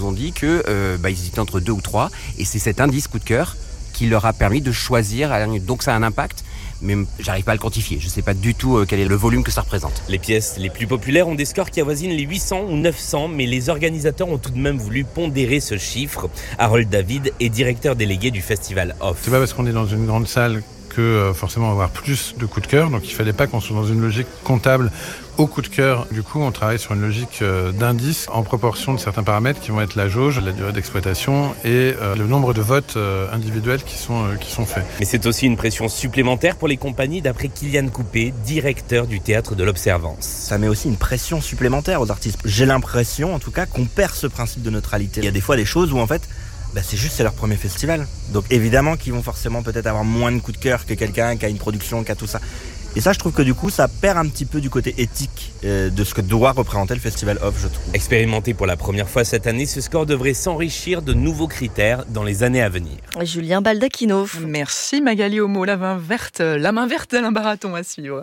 ont dit que ils hésitaient entre 2 ou 3, et c'est cet indice coup de cœur qui leur a permis de choisir. Donc ça a un impact, mais j'arrive pas à le quantifier. Je sais pas du tout quel est le volume que ça représente. Les pièces les plus populaires ont des scores qui avoisinent les 800 ou 900, mais les organisateurs ont tout de même voulu pondérer ce chiffre. Harold David est directeur délégué du festival Off. C'est pas parce qu'on est dans une grande salle que forcément on va avoir plus de coups de cœur, donc il fallait pas qu'on soit dans une logique comptable au coup de cœur. Du coup, on travaille sur une logique d'indice en proportion de certains paramètres qui vont être la jauge, la durée d'exploitation et le nombre de votes individuels qui sont faits. Mais c'est aussi une pression supplémentaire pour les compagnies, d'après Kylian Coupé, directeur du Théâtre de l'Observance. Ça met aussi une pression supplémentaire aux artistes. J'ai l'impression, en tout cas, qu'on perd ce principe de neutralité. Il y a des fois des choses où, en fait, c'est leur premier festival. Donc évidemment qu'ils vont forcément peut-être avoir moins de coups de cœur que quelqu'un qui a une production, qui a tout ça. Et ça, je trouve que du coup, ça perd un petit peu du côté éthique de ce que doit représenter le Festival Off, je trouve. Expérimenté pour la première fois cette année, ce score devrait s'enrichir de nouveaux critères dans les années à venir. Julien Baldacchino. Merci Magali Homo, la main verte d'Alain Baraton à suivre.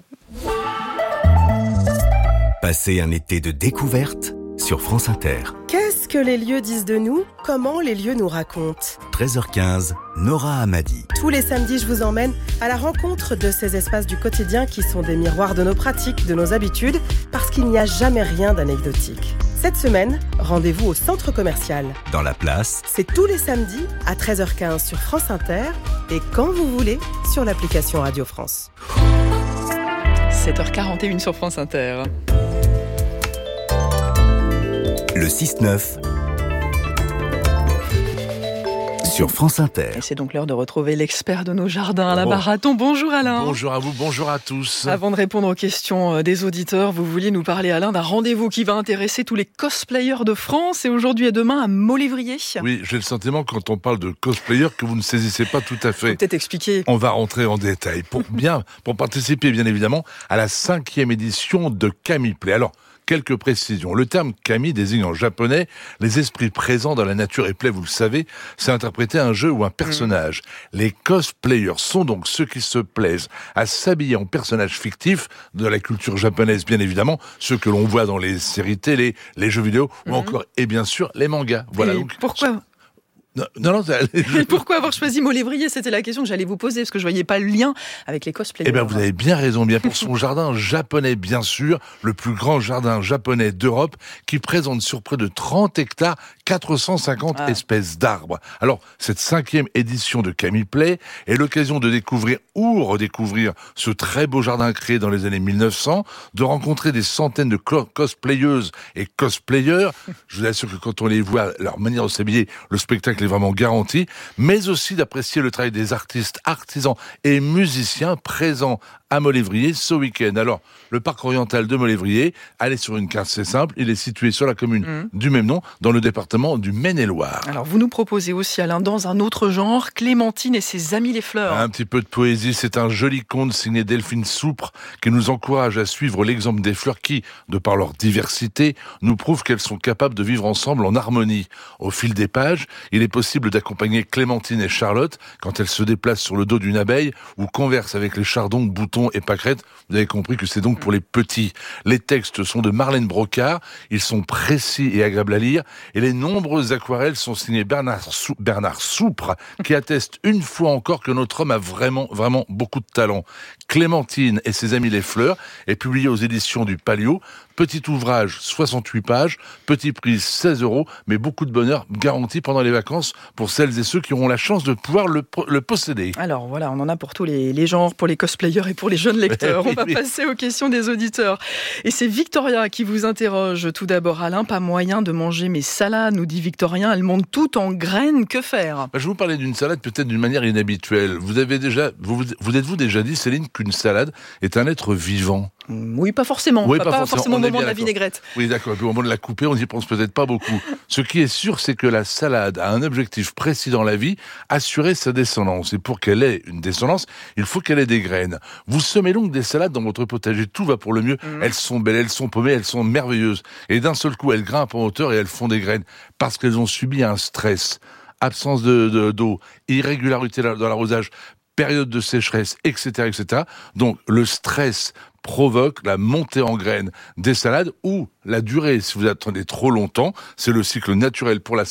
Passez un été de découverte sur France Inter. Qu'est-ce que les lieux disent de nous ? Comment les lieux nous racontent ? 13h15, Nora Hamadi. Tous les samedis, je vous emmène à la rencontre de ces espaces du quotidien qui sont des miroirs de nos pratiques, de nos habitudes, parce qu'il n'y a jamais rien d'anecdotique. Cette semaine, rendez-vous au centre commercial. Dans la place. C'est tous les samedis à 13h15 sur France Inter et quand vous voulez sur l'application Radio France. 7h41 sur France Inter. Le 6-9 sur France Inter. Et c'est donc l'heure de retrouver l'expert de nos jardins, Alain Baraton. Bonjour Alain. Bonjour à vous, bonjour à tous. Avant de répondre aux questions des auditeurs, vous vouliez nous parler, Alain, d'un rendez-vous qui va intéresser tous les cosplayers de France et aujourd'hui et demain à Mont-Lévrier. Oui, j'ai le sentiment quand on parle de cosplayers que vous ne saisissez pas tout à fait. Faut peut-être expliquer. On va rentrer en détail pour participer bien évidemment à la 5e édition de Kami-Play. Alors, quelques précisions. Le terme kami désigne en japonais les esprits présents dans la nature et play, vous le savez, c'est interpréter un jeu ou un personnage. Les cosplayers sont donc ceux qui se plaisent à s'habiller en personnages fictifs de la culture japonaise, bien évidemment, ceux que l'on voit dans les séries télé, les jeux vidéo ou encore, et bien sûr, les mangas. Voilà. Et donc, pourquoi ? Non, Mais pourquoi avoir choisi Mont-Lévrier ? C'était la question que j'allais vous poser, parce que je voyais pas le lien avec les cosplayers. Eh bien, vous avez bien raison, bien pour son jardin japonais, bien sûr, le plus grand jardin japonais d'Europe, qui présente sur près de 30 hectares 450 espèces d'arbres. Alors, cette 5e édition de Kami-Play est l'occasion de découvrir ou redécouvrir ce très beau jardin créé dans les années 1900, de rencontrer des centaines de cosplayeuses et cosplayers. Je vous assure que quand on les voit, leur manière de s'habiller, le spectacle est vraiment garanti, mais aussi d'apprécier le travail des artistes, artisans et musiciens présents à Mont-Lévrier ce week-end. Alors, le parc oriental de Mont-Lévrier, allez sur une carte, c'est simple, il est situé sur la commune du même nom, dans le département du Maine-et-Loire. Alors, vous nous proposez aussi, Alain, dans un autre genre, Clémentine et ses amis les fleurs. Un petit peu de poésie, c'est un joli conte signé Delphine Soupre qui nous encourage à suivre l'exemple des fleurs qui, de par leur diversité, nous prouvent qu'elles sont capables de vivre ensemble en harmonie. Au fil des pages, il est possible d'accompagner Clémentine et Charlotte quand elles se déplacent sur le dos d'une abeille ou conversent avec les chardons, boutons et pâquerettes. Vous avez compris que c'est donc pour les petits. Les textes sont de Marlène Brocard, ils sont précis et agréables à lire, et les nombreuses aquarelles sont signées Bernard Soupre, qui atteste une fois encore que notre homme a vraiment beaucoup de talent. Clémentine et ses amis les fleurs est publié aux éditions du Palio. Petit ouvrage, 68 pages, petit prix 16 €, mais beaucoup de bonheur garanti pendant les vacances pour celles et ceux qui auront la chance de pouvoir le posséder. Alors voilà, on en a pour tous les genres, pour les cosplayers et pour les jeunes lecteurs. On va passer aux questions des auditeurs. Et c'est Victoria qui vous interroge. Tout d'abord, Alain, pas moyen de manger mes salades, nous dit Victorien. Elles montent toutes en graines, que faire ? Je vous parlais d'une salade peut-être d'une manière inhabituelle. Vous êtes-vous déjà dit, Céline, qu'une salade est un être vivant ? Oui, pas forcément. Oui, pas forcément au moment de la vinaigrette. Oui, d'accord. Et puis au moment de la couper, on n'y pense peut-être pas beaucoup. Ce qui est sûr, c'est que la salade a un objectif précis dans la vie, assurer sa descendance. Et pour qu'elle ait une descendance, il faut qu'elle ait des graines. Vous semez donc des salades dans votre potager, tout va pour le mieux. Elles sont belles, elles sont paumées, elles sont merveilleuses. Et d'un seul coup, elles grimpent en hauteur et elles font des graines parce qu'elles ont subi un stress. Absence d'eau, irrégularité dans l'arrosage, période de sécheresse, etc., etc. Donc, le stress provoque la montée en graines des salades ou la durée, si vous attendez trop longtemps, c'est le cycle naturel pour la